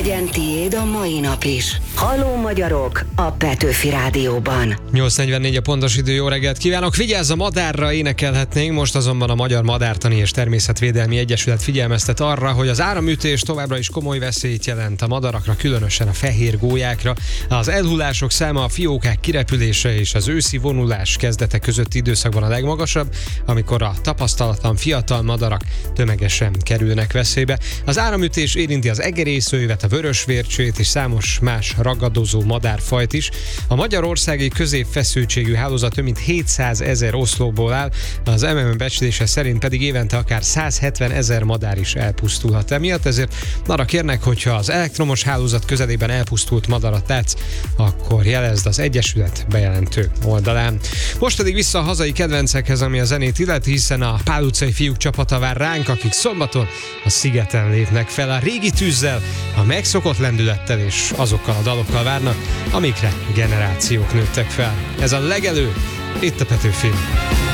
Legyen tiéd a mai nap is. Halló magyarok a Petőfi Rádióban. 8:44 a pontos idő, jó reggelt kívánok! Vigyázz, a madárra énekelhetnénk, most azonban a Magyar Madártani és Természetvédelmi Egyesület figyelmeztet arra, hogy az áramütés továbbra is komoly veszélyt jelent a madarakra, különösen a fehér gólyákra. Az elhullások száma a fiókák kirepülése és az őszi vonulás kezdete közötti időszakban a legmagasabb, amikor a tapasztalatlan fiatal madarak tömegesen kerülnek veszélybe. Az áramütés érinti az egerészőjvet, a vörösvércsét és számos más ragadozó madárfajt is. A magyarországi középfeszültségű hálózat több mint 700 000 oszlopból áll, az MMM becslése szerint pedig évente akár 170 000 madár is elpusztulhat emiatt, ezért arra kérnek, hogyha az elektromos hálózat közelében elpusztult madarat látsz, akkor jelezd az Egyesület bejelentő oldalán. Most pedig vissza a hazai kedvencekhez, ami a zenét illeti, hiszen a Pál utcai fiúk csapata vár ránk, akik szombaton a Szigeten lépnek fel a régi tűzzel, a megszokott lendülettel és azokkal a dalokkal várnak, amikre generációk nőttek fel. Ez a legelő, itt a Petőfin.